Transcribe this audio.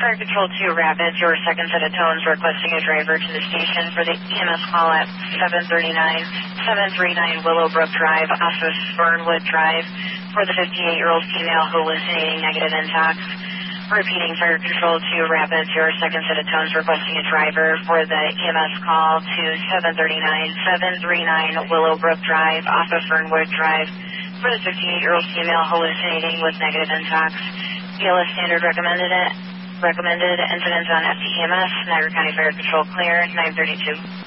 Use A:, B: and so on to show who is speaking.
A: Fire Control 2 Rapids, your second set of tones requesting a driver to the station for the EMS call at 739 Willowbrook Drive off of Fernwood Drive for the 58-year-old female hallucinating negative intox. Repeating, Fire Control 2 Rapids, your second set of tones requesting a driver for the EMS call to 739 Willowbrook Drive off of Fernwood Drive for the 58-year-old female hallucinating with negative intox. BLS standard recommended incidents on FTEMS, Niagara County Fire Control clear, 932.